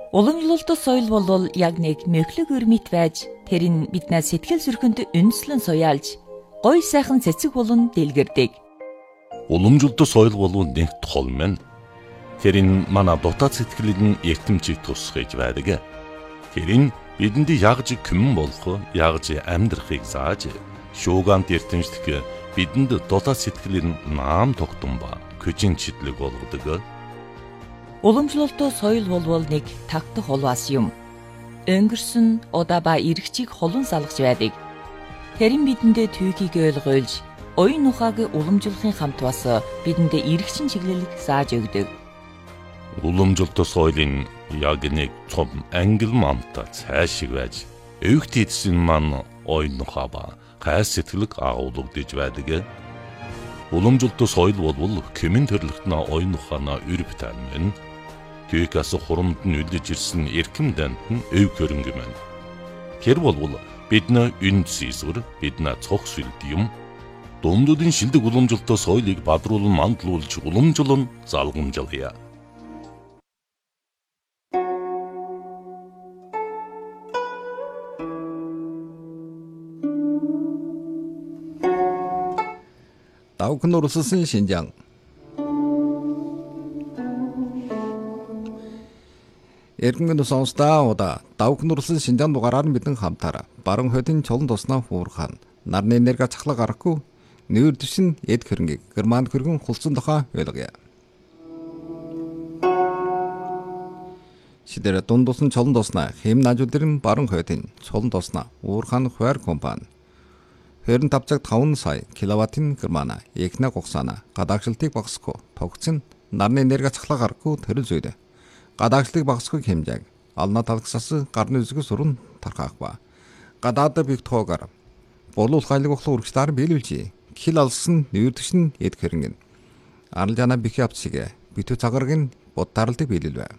Уламжлалт соёл бол яг нэг мөхлөг өрмит байж тэр нь биднээ сэтгэл зүрхэнд үндэслэн суяалж гой сайхан цэцэг болон дэлгэрдэг. Уламжлалт соёл бол нэг тол мэн. Тэр нь манай дотоод сэтгэлийн эртэмчийг тусгаж байдаг. Тэр нь бидэнд ягж күмэн болох, ягж амьдрахыг зааж, шуугант эртэмжлэх бидэнд дотоод сэтгэлийн наам тогтун ба хүчин читлэг болгодог. Уламжлалт соёл бол нэг тагтах холвас юм. Өнгөрсөн удаа ба эргчийг холон салгаж байдаг. Тэр нь бидэндээ түүхийг ойлгуулж, оюун ухааг уламжлахын хамт бас бидэндээ эргчин чиглэлийг зааж өгдөг. Уламжлалт соёлын яг нэг том ангил манта цаашиг байж, өвгт эдсэн маань оюун ухаа ба гай сэтгэлэг агуулгадж байдаг. Уламжлалт соёл бол кэмэн төрлөختнө оюун ухаанаа өрөвтэн мэн. Түүхээс хурамд нь үлдэж ирсэн эрхэм дант нь өв хөрөнгө мэн. Тэр бол бидний үнд сийсвэр, бидний цог сүлд юм. Дундуудын шилдэг уламжлалт соёлыг бадруулан мандлуулж уламжлан залгамжлая. Давхын урсгалын Шинжаан. Эргэн сонсдаа удаа давхын урсгалын Шинжаан дугаараар мэдэн хамтаараа баруун хойдын чулан туснаа хуурхаан нарны энерги цахлаг гарахгүй нүүр дэвшин эд хөрөнгийг герман хөргөн хулцсан тухай ойлгоё. Шидэр дундусан чулан туснаа хэм нажуудын баруун хойдын чулан туснаа уурхаан хуваар компани 25.5 сая киловаттын германа экнэ гугсана гадаагшлтыг багасгүй тогтсон нарны энерги цахлаг гарахгүй төрөл зүйд гадаагшлтыг багасгүй хэмжээг ална талгсаас гарны үзэсгээс сурн тархаах ба гадаад бигтгоогоор болуулах айлг ухлах үргэлжлээр биелүүлжээ. Кил алсан нүүрдгшин эд хөрөнгө арал жана бих авчиг битүү цагаргийн бод таралдаг биелүүлвэ.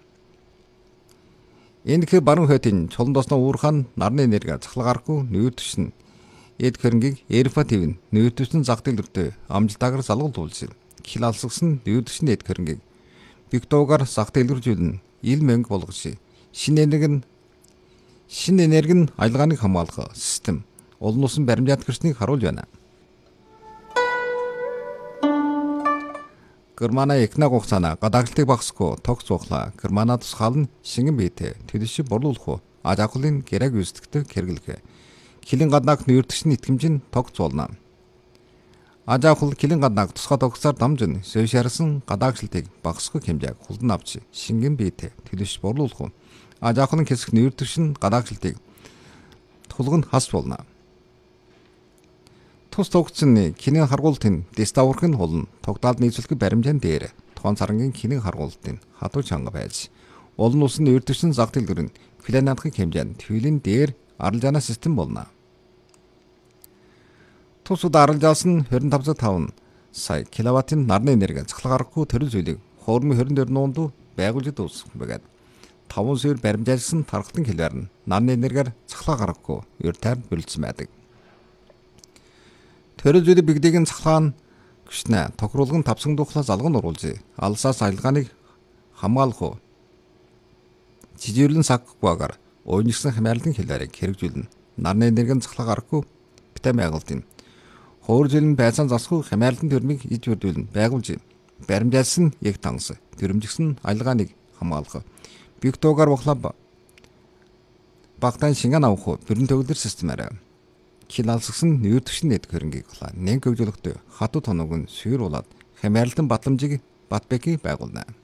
Энэ хэ баруун хойдын чулан досноо уурхаан нарны энерги цахлаг гарахгүй нүүрдгшин эд хөрөнгийг эрфа твэн нүүрдгшин зах дэлгэртээ амжилтаагаар залгуулж кил алсгсан нүүрдгшин эд хөрөнгийг бигтгоогоор зах дэлгэржүүлнэ. Ил мөнгө болгож шинэ энерги нь аялгааныг хамгаалах систем олон улсын баримжаат гэрчнийг харуулж байна. Германа экнэ гугсана гадаагшлтыг багасгүй тогт цуглаа германа тусгаал нь шингэн биетэй төлөвшөж борлуулах аж ахуйлын гэрэг үүсдэгтэй хэрэглэх килэн гаднааг нүүрдгшин итгэмж нь тогт зуулна. Аж ахуйл килэн гаднааг тусгай тогтсоор дамжин сөйшарсан гадаагшлтыг багасгүй хэмжээг хулдан авч шингэн биетэй төлөвшөж борлуулах аж ахуйлын хэсэг нүүрдгшин гадаагшлтыг тулгын хас болно. Тус тогтсон кинийн харгуултын диставурхын хулн тогтоолд нийцүүлэх баримжаан дээр тухайн сарангийн кинийн харгуултын хатуу чанга байж олон улсын нүүрдгшин зах дэлгэр нь финансын хэмжээнд төвлийн дээр аралжаана систем болно. Тусад аралжаалс нь 25.5 сая киловаттын нарны энерги цахлаг гарахгүй төрөл зүйлийг хуурмын 24 нуунд байгуулж дуусгах байгаад 5 сая баримжаалсан тархтан хэлээр нь нарны энергиар цахлаг гарахгүй урьдаар бүрэлдсэн байдаг. Төрөл зүйлийг бигдийн цахлаан гүшнэ тохируулгын тавсан духлаа залган оруулж алсаас аялгааныг хамгаалах жижирлэн саггүйгээр уйнигсан хямралын хэлээрийг хэрэгжүүлнэ. Нарны энерги цахлаг гарахгүй битэ байгуултын хуур жилэн байцаан засгүй хямралын төрмийг иж бүрдүүлнэ байгуулж баримжаалсан яг танс төрөмжгсөн аялгааныг хамгаалах бигтуугаар бохлоо багтаан шингэн авах бүрэн төгөлдөр системээр кил алсгсан нүүрдгшин эд хөрөнгийг нэг хөвжүүлэхдээ хатуу тоног нь сүйр болоод хямралын батламжийг батбекийг байгуулна.